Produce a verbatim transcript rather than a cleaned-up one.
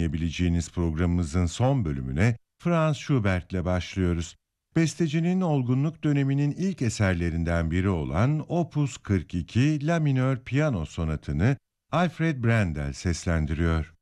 dinleyebileceğiniz programımızın son bölümüne Franz Schubert'le başlıyoruz. Bestecinin olgunluk döneminin ilk eserlerinden biri olan Opus kırk iki La minör piyano sonatını Alfred Brendel seslendiriyor.